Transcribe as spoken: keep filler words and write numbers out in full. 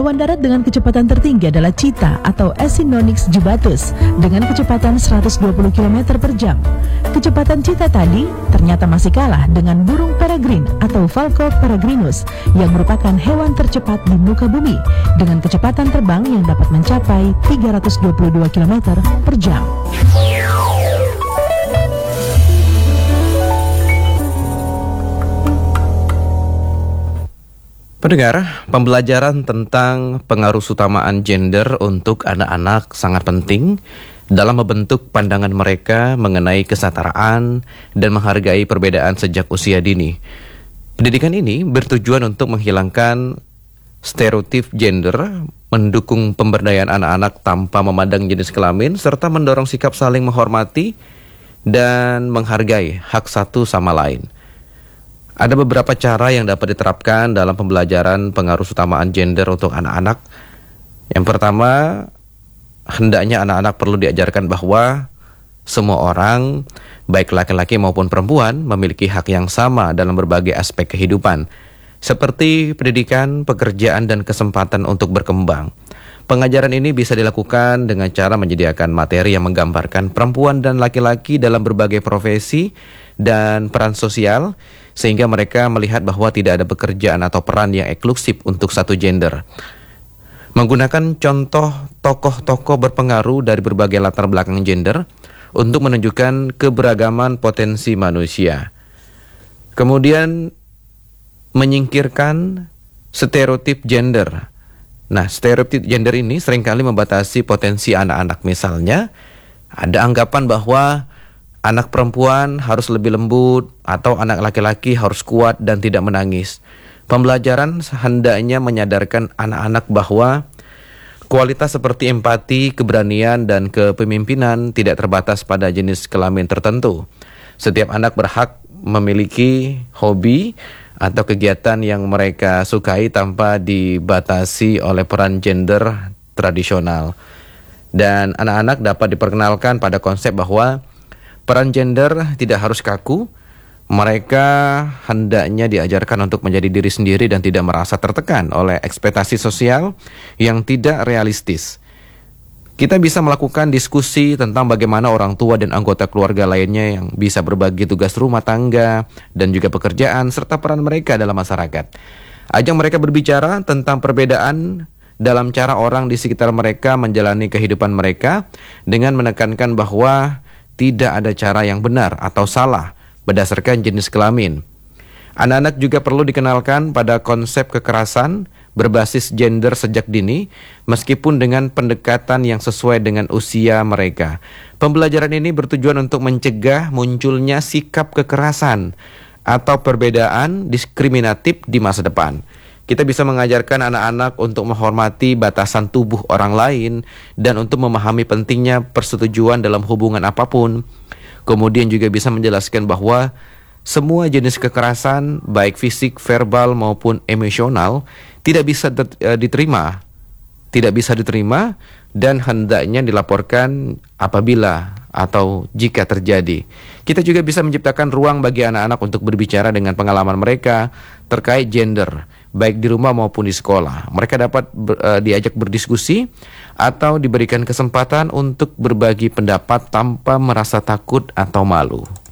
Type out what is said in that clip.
Hewan darat dengan kecepatan tertinggi adalah cheetah atau Acinonyx jubatus dengan kecepatan seratus dua puluh kilometer per jam. Kecepatan cheetah tadi ternyata masih kalah dengan burung peregrine atau Falco peregrinus yang merupakan hewan tercepat di muka bumi dengan kecepatan terbang yang dapat mencapai tiga ratus dua puluh dua kilometer per jam. Pendengar, pembelajaran tentang pengaruh utamaan gender untuk anak-anak sangat penting dalam membentuk pandangan mereka mengenai kesetaraan dan menghargai perbedaan sejak usia dini. Pendidikan ini bertujuan untuk menghilangkan stereotip gender, mendukung pemberdayaan anak-anak tanpa memandang jenis kelamin, serta mendorong sikap saling menghormati dan menghargai hak satu sama lain. Ada beberapa cara yang dapat diterapkan dalam pembelajaran pengaruh utamaan gender untuk anak-anak. Yang pertama, hendaknya anak-anak perlu diajarkan bahwa semua orang, baik laki-laki maupun perempuan, memiliki hak yang sama dalam berbagai aspek kehidupan, seperti pendidikan, pekerjaan, dan kesempatan untuk berkembang. Pengajaran ini bisa dilakukan dengan cara menyediakan materi yang menggambarkan perempuan dan laki-laki dalam berbagai profesi dan peran sosial, sehingga mereka melihat bahwa tidak ada pekerjaan atau peran yang eksklusif untuk satu gender. Menggunakan contoh tokoh-tokoh berpengaruh dari berbagai latar belakang gender untuk menunjukkan keberagaman potensi manusia. Kemudian menyingkirkan stereotip gender. Nah, stereotip gender ini seringkali membatasi potensi anak-anak. Misalnya, ada anggapan bahwa anak perempuan harus lebih lembut atau anak laki-laki harus kuat dan tidak menangis. Pembelajaran hendaknya menyadarkan anak-anak bahwa kualitas seperti empati, keberanian, dan kepemimpinan tidak terbatas pada jenis kelamin tertentu. Setiap anak berhak memiliki hobi atau kegiatan yang mereka sukai tanpa dibatasi oleh peran gender tradisional. Dan anak-anak dapat diperkenalkan pada konsep bahwa peran gender tidak harus kaku. Mereka hendaknya diajarkan untuk menjadi diri sendiri dan tidak merasa tertekan oleh ekspektasi sosial yang tidak realistis. Kita bisa melakukan diskusi tentang bagaimana orang tua dan anggota keluarga lainnya yang bisa berbagi tugas rumah tangga dan juga pekerjaan serta peran mereka dalam masyarakat. Ajak mereka berbicara tentang perbedaan dalam cara orang di sekitar mereka menjalani kehidupan mereka dengan menekankan bahwa tidak ada cara yang benar atau salah berdasarkan jenis kelamin. Anak-anak juga perlu dikenalkan pada konsep kekerasan berbasis gender sejak dini, meskipun dengan pendekatan yang sesuai dengan usia mereka. Pembelajaran ini bertujuan untuk mencegah munculnya sikap kekerasan atau perbedaan diskriminatif di masa depan. Kita bisa mengajarkan anak-anak untuk menghormati batasan tubuh orang lain dan untuk memahami pentingnya persetujuan dalam hubungan apapun. Kemudian juga bisa menjelaskan bahwa semua jenis kekerasan, baik fisik, verbal maupun emosional, tidak bisa diterima, tidak bisa diterima dan hendaknya dilaporkan apabila atau jika terjadi. Kita juga bisa menciptakan ruang bagi anak-anak untuk berbicara dengan pengalaman mereka terkait gender, baik di rumah maupun di sekolah. Mereka dapat ber, uh, diajak berdiskusi atau diberikan kesempatan untuk berbagi pendapat tanpa merasa takut atau malu.